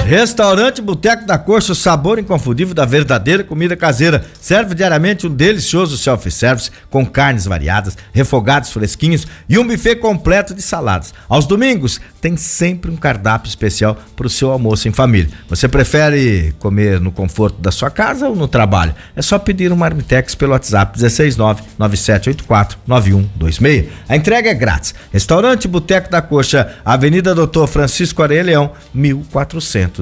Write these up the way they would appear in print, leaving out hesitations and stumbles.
Restaurante Boteco da Coxa, o sabor inconfundível da verdadeira comida caseira. Serve diariamente um delicioso self-service com carnes variadas, refogados fresquinhos e um buffet completo de saladas. Aos domingos tem sempre um cardápio especial para o seu almoço em família. Você prefere comer no conforto da sua casa ou no trabalho? É só pedir um Marmitex pelo WhatsApp 16997849126. A entrega é grátis. Restaurante Boteco da Coxa, Avenida Doutor Francisco Areia Leão, 1441.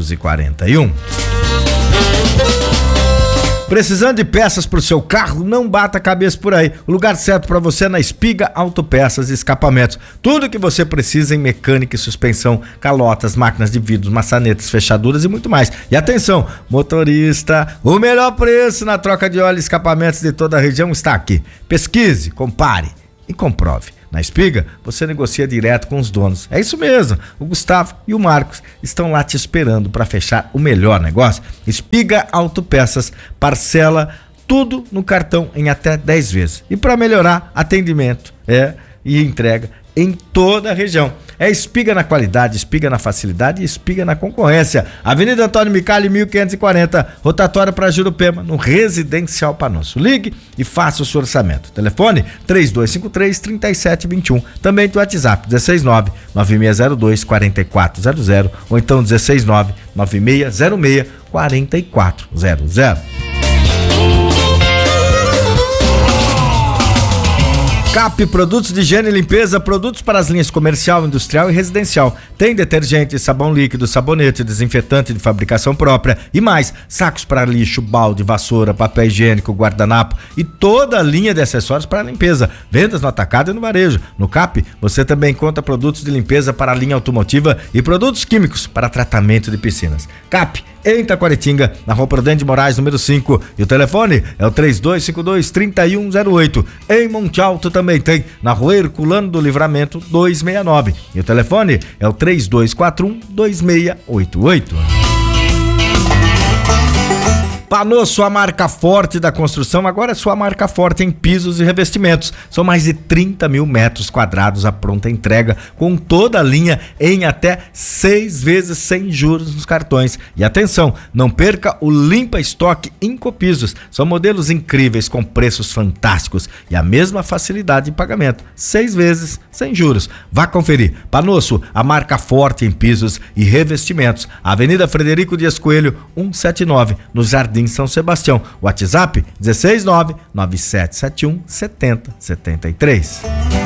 Precisando de peças para o seu carro? Não bata a cabeça por aí. O lugar certo para você é na Espiga Autopeças e Escapamentos. Tudo que você precisa em mecânica e suspensão, calotas, máquinas de vidros, maçanetas, fechaduras e muito mais. E atenção, motorista, o melhor preço na troca de óleo e escapamentos de toda a região está aqui. Pesquise, compare e comprove. Na Espiga, você negocia direto com os donos. É isso mesmo, o Gustavo e o Marcos estão lá te esperando para fechar o melhor negócio. Espiga Autopeças, parcela tudo no cartão em até 10 vezes. E para melhorar, atendimento e entrega em toda a região. É Espiga na qualidade, Espiga na facilidade e Espiga na concorrência. Avenida Antônio Micali, 1540, rotatória para Jurupema, no Residencial Panosso. Ligue e faça o seu orçamento. Telefone 3253-3721. Também do WhatsApp 1699602-4400 ou então 1699606-4400. CAP, produtos de higiene e limpeza, produtos para as linhas comercial, industrial e residencial. Tem detergente, sabão líquido, sabonete, desinfetante de fabricação própria e mais, sacos para lixo, balde, vassoura, papel higiênico, guardanapo e toda a linha de acessórios para limpeza. Vendas no atacado e no varejo. No CAP, você também encontra produtos de limpeza para a linha automotiva e produtos químicos para tratamento de piscinas. CAP, em Taquaritinga, na Rua Prudente de Moraes, número 5. E o telefone é o 3252-3108. Em Monte Alto também tem, na Rua Herculano do Livramento, 269. E o telefone é o 3241-2688. Panosso, a marca forte da construção, agora é sua marca forte em pisos e revestimentos. São mais de 30 mil metros quadrados à pronta entrega, com toda a linha em até 6 vezes sem juros nos cartões. E atenção, não perca o Limpa Estoque Incopisos. São modelos incríveis com preços fantásticos e a mesma facilidade de pagamento, 6 vezes sem juros. Vá conferir. Panosso, a marca forte em pisos e revestimentos. Avenida Frederico Dias Coelho, 179, no Jardim São Sebastião. WhatsApp 16997717073.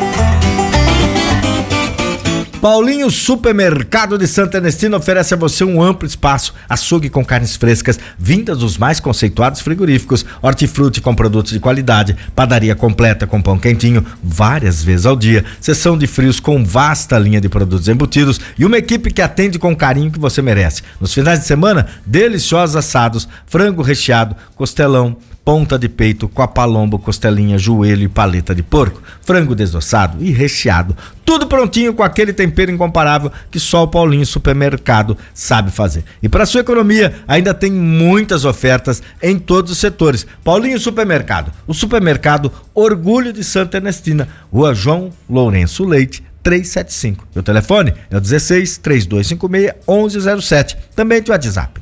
Paulinho Supermercado de Santa Ernestina oferece a você um amplo espaço, açougue com carnes frescas, vindas dos mais conceituados frigoríficos, hortifruti com produtos de qualidade, padaria completa com pão quentinho várias vezes ao dia, seção de frios com vasta linha de produtos embutidos e uma equipe que atende com o carinho que você merece. Nos finais de semana, deliciosos assados, frango recheado, costelão, ponta de peito, coapalombo, costelinha, joelho e paleta de porco, frango desossado e recheado, tudo prontinho com aquele tempero incomparável que só o Paulinho Supermercado sabe fazer. E para sua economia, ainda tem muitas ofertas em todos os setores. Paulinho Supermercado, o supermercado Orgulho de Santa Ernestina, Rua João Lourenço Leite, 375. O telefone é o 16-3256-1107. Também tem o WhatsApp,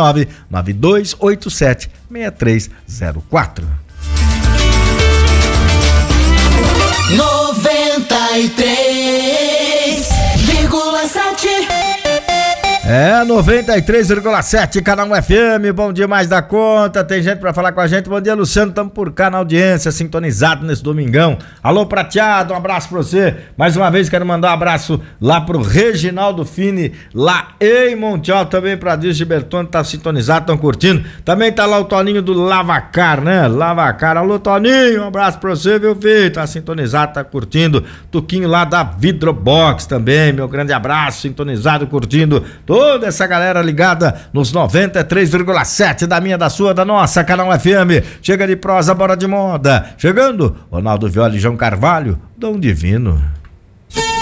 1699287-6304. 93,7. É, 93,7, Canal FM, bom dia mais da conta, tem gente pra falar com a gente, bom dia Luciano, tamo por cá na audiência, sintonizado nesse domingão. Alô Prateado, um abraço pra você, mais uma vez quero mandar um abraço lá pro Reginaldo Fini, lá em Monte Alto, também pra Dias de Bertone, tá sintonizado, tão curtindo, também tá lá o Toninho do Lavacar, né, Lavacar, alô Toninho, um abraço pra você, viu filho, tá sintonizado, tá curtindo, Tuquinho lá da Vidrobox também, meu grande abraço, sintonizado, curtindo, toda essa galera ligada nos 93,7 da minha, da sua, da nossa Canal FM. Chega de prosa, bora de moda. Chegando, Ronaldo Viola e João Carvalho, Dom Divino.